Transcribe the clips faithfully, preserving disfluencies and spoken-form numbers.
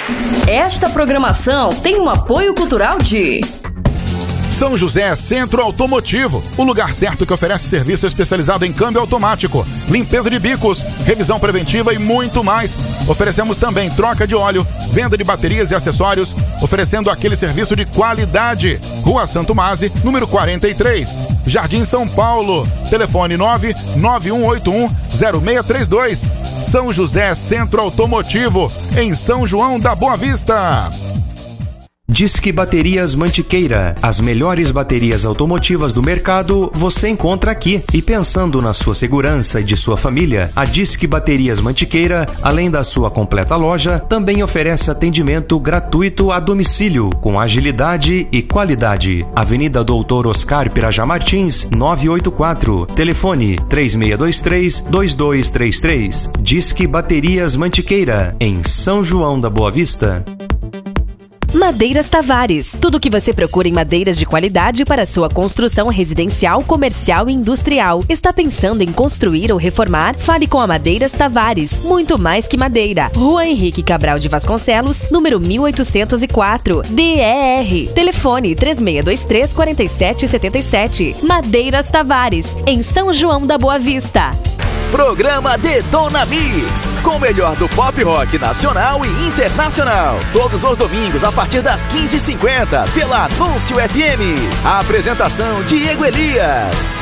Esta programação tem um apoio cultural de São José Centro Automotivo, o lugar certo que oferece serviço especializado em câmbio automático, limpeza de bicos, revisão preventiva e muito mais. Oferecemos também troca de óleo, venda de baterias e acessórios, oferecendo aquele serviço de qualidade. Rua Santo Mase, número quarenta e três, Jardim São Paulo. Telefone nove nove um oito um zero seis três dois. São José Centro Automotivo, em São João da Boa Vista. Disque Baterias Mantiqueira. As melhores baterias automotivas do mercado você encontra aqui. E pensando na sua segurança e de sua família, a Disque Baterias Mantiqueira, além da sua completa loja, também oferece atendimento gratuito a domicílio, com agilidade e qualidade. Avenida Doutor Oscar Pirajá Martins, novecentos e oitenta e quatro. Telefone três seis dois três, dois dois três três. Disque Baterias Mantiqueira, em São João da Boa Vista. Madeiras Tavares. Tudo o que você procura em madeiras de qualidade para sua construção residencial, comercial e industrial. Está pensando em construir ou reformar? Fale com a Madeiras Tavares. Muito mais que madeira. Rua Henrique Cabral de Vasconcelos, número mil oitocentos e quatro, D E R. Telefone três seis dois três, quatro sete sete sete. Madeiras Tavares, em São João da Boa Vista. Programa Detona Mix, com o melhor do pop rock nacional e internacional. Todos os domingos a partir das quinze e cinquenta, pela Anúncio F M. A apresentação Diego Elias.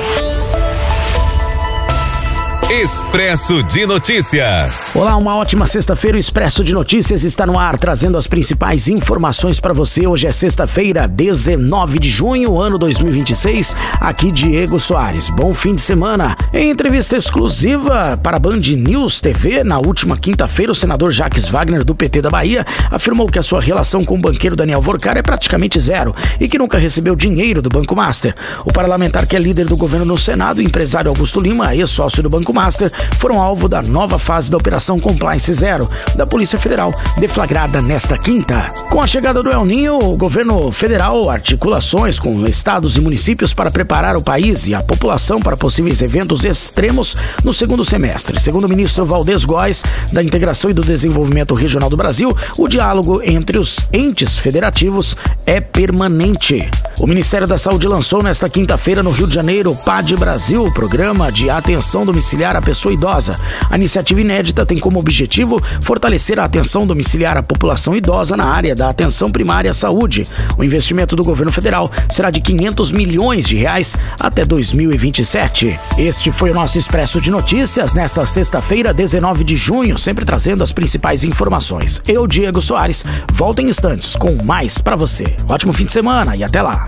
Expresso de Notícias. Olá, uma ótima sexta-feira. O Expresso de Notícias está no ar, trazendo as principais informações para você. Hoje é sexta-feira, dezenove de junho, ano dois mil e vinte e seis. Aqui Diego Soares. Bom fim de semana. Em entrevista exclusiva para a Band News T V, na última quinta-feira, o senador Jacques Wagner, do P T da Bahia, afirmou que a sua relação com o banqueiro Daniel Vorcar é praticamente zero e que nunca recebeu dinheiro do Banco Master. O parlamentar, que é líder do governo no Senado, o empresário Augusto Lima, ex-sócio do Banco Master, foram alvo da nova fase da Operação Compliance Zero da Polícia Federal, deflagrada nesta quinta. Com a chegada do El Niño, o governo federal articula ações com estados e municípios para preparar o país e a população para possíveis eventos extremos no segundo semestre. Segundo o ministro Valdez Góes, da Integração e do Desenvolvimento Regional do Brasil, o diálogo entre os entes federativos é permanente. O Ministério da Saúde lançou nesta quinta-feira no Rio de Janeiro o P A D Brasil, Programa de Atenção Domiciliar à Pessoa Idosa. A iniciativa inédita tem como objetivo fortalecer a atenção domiciliar à população idosa na área da atenção primária à saúde. O investimento do governo federal será de quinhentos milhões de reais até dois mil e vinte e sete. Este foi o nosso Expresso de Notícias nesta sexta-feira, dezenove de junho, sempre trazendo as principais informações. Eu, Diego Soares, volto em instantes com mais pra você. Ótimo fim de semana e até lá.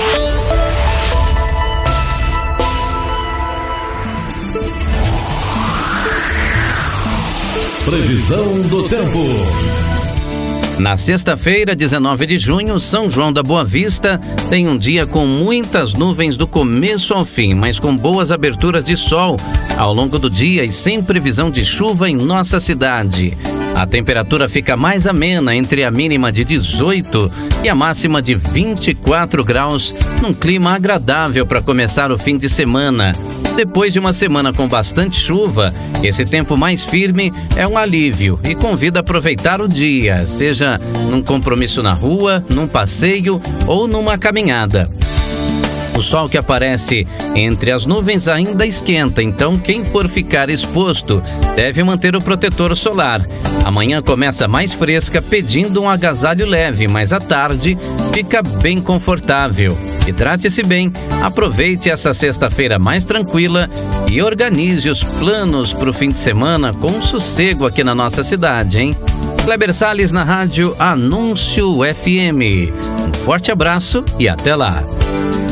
Previsão do tempo. Na sexta-feira, dezenove de junho, São João da Boa Vista tem um dia com muitas nuvens do começo ao fim, mas com boas aberturas de sol ao longo do dia e sem previsão de chuva em nossa cidade. A temperatura fica mais amena, entre a mínima de dezoito e a máxima de vinte e quatro graus, num clima agradável para começar o fim de semana. Depois de uma semana com bastante chuva, esse tempo mais firme é um alívio e convida a aproveitar o dia, seja num compromisso na rua, num passeio ou numa caminhada. O sol que aparece entre as nuvens ainda esquenta, então quem for ficar exposto deve manter o protetor solar. Amanhã começa mais fresca, pedindo um agasalho leve, mas à tarde fica bem confortável. Hidrate-se bem, aproveite essa sexta-feira mais tranquila e organize os planos para o fim de semana com sossego aqui na nossa cidade, hein? Kleber Salles na rádio Anúncio F M. Um forte abraço e até lá.